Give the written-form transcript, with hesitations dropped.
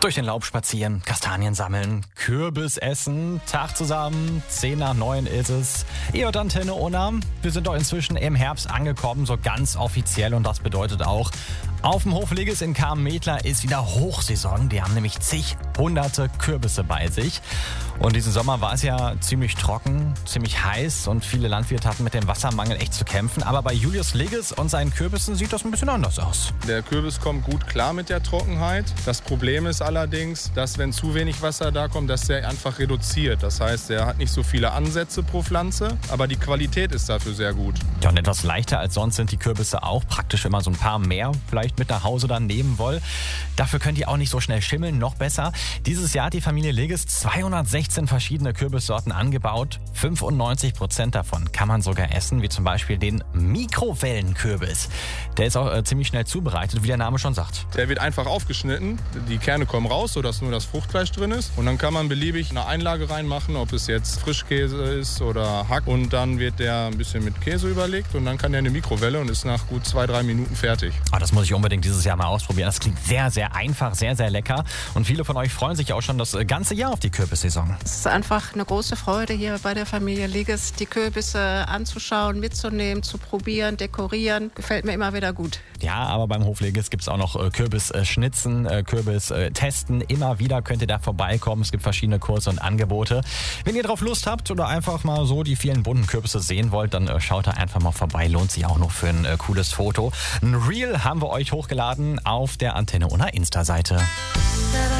Durch den Laub spazieren, Kastanien sammeln, Kürbis essen, Tag zusammen, 8:50 ist es. Ihr hört Antenne Unna. Wir sind doch inzwischen im Herbst angekommen, so ganz offiziell. Und das bedeutet auch, auf dem Hof Ligges in Karm-Medler ist wieder Hochsaison. Die haben nämlich hunderte Kürbisse bei sich. Und diesen Sommer war es ja ziemlich trocken, ziemlich heiß und viele Landwirte hatten mit dem Wassermangel echt zu kämpfen. Aber bei Julius Ligges und seinen Kürbissen sieht das ein bisschen anders aus. Der Kürbis kommt gut klar mit der Trockenheit. Das Problem ist allerdings, dass wenn zu wenig Wasser da kommt, dass der einfach reduziert. Das heißt, er hat nicht so viele Ansätze pro Pflanze, aber die Qualität ist dafür sehr gut. Ja, und etwas leichter als sonst sind die Kürbisse auch. Praktisch immer so ein paar mehr vielleicht mit nach Hause dann nehmen wollen. Dafür könnt ihr auch nicht so schnell schimmeln, noch besser. Dieses Jahr hat die Familie Ligges 216 verschiedene Kürbissorten angebaut. 95% davon kann man sogar essen, wie zum Beispiel den Mikrowellenkürbis. Der ist auch ziemlich schnell zubereitet, wie der Name schon sagt. Der wird einfach aufgeschnitten, die Kerne kommen raus, sodass nur das Fruchtfleisch drin ist. Und dann kann man beliebig eine Einlage reinmachen, ob es jetzt Frischkäse ist oder Hack. Und dann wird der ein bisschen mit Käse überlegt und dann kann der in die Mikrowelle und ist nach gut 2-3 Minuten fertig. Das muss ich unbedingt dieses Jahr mal ausprobieren. Das klingt sehr, sehr einfach, sehr, sehr lecker. Und viele von euch freuen sich auch schon das ganze Jahr auf die Kürbissaison. Es ist einfach eine große Freude hier bei der Familie Ligges, die Kürbisse anzuschauen, mitzunehmen, zu probieren, dekorieren. Gefällt mir immer wieder gut. Ja, aber beim Hof Ligges gibt es auch noch Kürbisschnitzen, Kürbis-Testen. Immer wieder könnt ihr da vorbeikommen. Es gibt verschiedene Kurse und Angebote. Wenn ihr drauf Lust habt oder einfach mal so die vielen bunten Kürbisse sehen wollt, dann schaut da einfach mal vorbei. Lohnt sich auch noch für ein cooles Foto. Ein Reel haben wir euch hochgeladen auf der Antenne Unna Insta-Seite.